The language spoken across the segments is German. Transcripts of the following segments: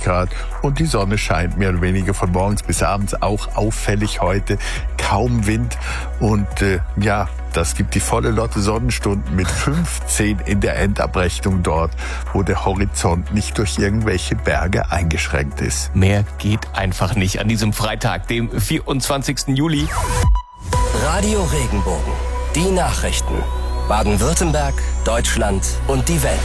Grad und die Sonne scheint mehr oder weniger von morgens bis abends, auch auffällig heute. Kaum Wind und das gibt die volle Lotte Sonnenstunden mit 15 in der Endabrechnung dort, wo der Horizont nicht durch irgendwelche Berge eingeschränkt ist. Mehr geht einfach nicht an diesem Freitag, dem 24. Juli. Radio Regenbogen. Die Nachrichten. Baden-Württemberg, Deutschland und die Welt.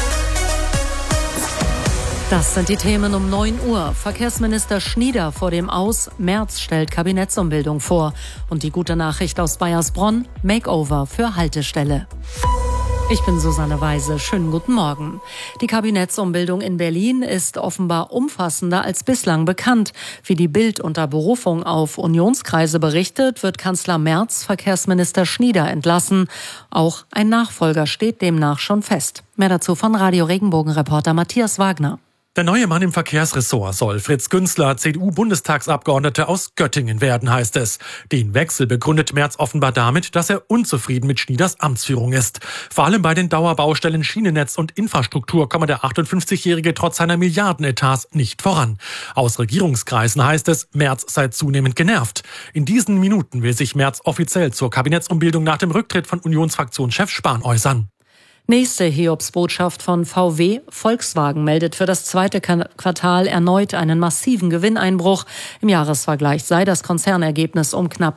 Das sind die Themen um 9 Uhr. Verkehrsminister Schnieder vor dem Aus. Merz stellt Kabinettsumbildung vor. Und die gute Nachricht aus Baiersbronn. Makeover für Haltestelle. Ich bin Susanne Weise. Schönen guten Morgen. Die Kabinettsumbildung in Berlin ist offenbar umfassender als bislang bekannt. Wie die Bild unter Berufung auf Unionskreise berichtet, wird Kanzler Merz Verkehrsminister Schnieder entlassen. Auch ein Nachfolger steht demnach schon fest. Mehr dazu von Radio Regenbogen-Reporter Matthias Wagner. Der neue Mann im Verkehrsressort soll Fritz Günzler, CDU-Bundestagsabgeordneter aus Göttingen werden, heißt es. Den Wechsel begründet Merz offenbar damit, dass er unzufrieden mit Schnieders Amtsführung ist. Vor allem bei den Dauerbaustellen Schienennetz und Infrastruktur komme der 58-Jährige trotz seiner Milliardenetats nicht voran. Aus Regierungskreisen heißt es, Merz sei zunehmend genervt. In diesen Minuten will sich Merz offiziell zur Kabinettsumbildung nach dem Rücktritt von Unionsfraktionschef Spahn äußern. Nächste Hiobsbotschaft von VW. Volkswagen meldet für das zweite Quartal erneut einen massiven Gewinneinbruch. Im Jahresvergleich sei das Konzernergebnis um knapp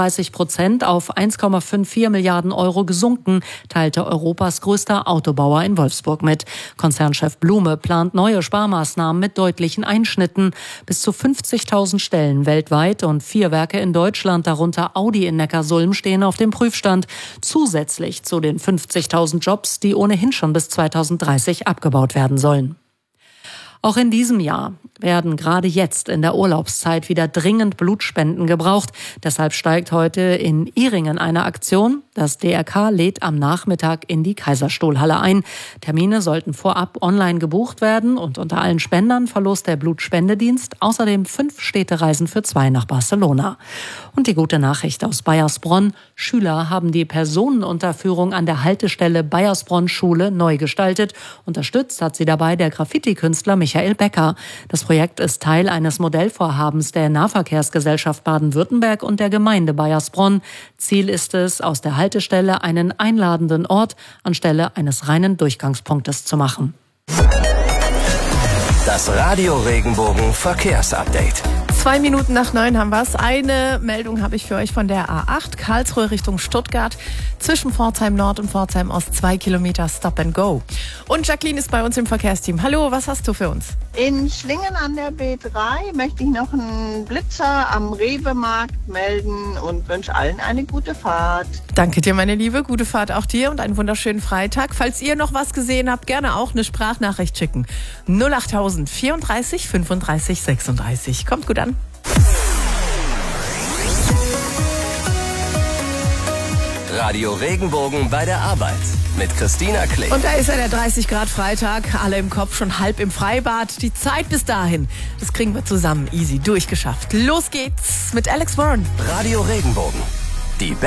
33% auf 1,54 Milliarden Euro gesunken, teilte Europas größter Autobauer in Wolfsburg mit. Konzernchef Blume plant neue Sparmaßnahmen mit deutlichen Einschnitten. Bis zu 50.000 Stellen weltweit und 4 Werke in Deutschland, darunter Audi in Neckarsulm, stehen auf dem Prüfstand. Zusätzlich zu den 50.000 Jobs, die ohnehin schon bis 2030 abgebaut werden sollen. Auch in diesem Jahr werden gerade jetzt in der Urlaubszeit wieder dringend Blutspenden gebraucht. Deshalb steigt heute in Ihringen eine Aktion. Das DRK lädt am Nachmittag in die Kaiserstuhlhalle ein. Termine sollten vorab online gebucht werden und unter allen Spendern verlost der Blutspendedienst außerdem 5 Städtereisen für 2 nach Barcelona. Und die gute Nachricht aus Baiersbronn. Schüler haben die Personenunterführung an der Haltestelle Baiersbronn-Schule neu gestaltet. Unterstützt hat sie dabei der Graffiti-Künstler Michael Becker. Das Projekt ist Teil eines Modellvorhabens der Nahverkehrsgesellschaft Baden-Württemberg und der Gemeinde Baiersbronn. Ziel ist es, aus der Haltestelle einen einladenden Ort anstelle eines reinen Durchgangspunktes zu machen. Das Radio Regenbogen Verkehrsupdate. 2 Minuten nach 9 haben wir es. Eine Meldung habe ich für euch von der A8, Karlsruhe Richtung Stuttgart. Zwischen Pforzheim Nord und Pforzheim Ost 2 Kilometer Stop and Go. Und Jacqueline ist bei uns im Verkehrsteam. Hallo, was hast du für uns? In Schlingen an der B3 möchte ich noch einen Blitzer am Rewe-Markt melden und wünsche allen eine gute Fahrt. Danke dir, meine Liebe. Gute Fahrt auch dir und einen wunderschönen Freitag. Falls ihr noch was gesehen habt, gerne auch eine Sprachnachricht schicken. 08000 34 35 36. Kommt gut an. Radio Regenbogen bei der Arbeit mit Christina Kling. Und da ist ja der 30 Grad Freitag, alle im Kopf, schon halb im Freibad. Die Zeit bis dahin, das kriegen wir zusammen easy durchgeschafft. Los geht's mit Alex Warren. Radio Regenbogen. Die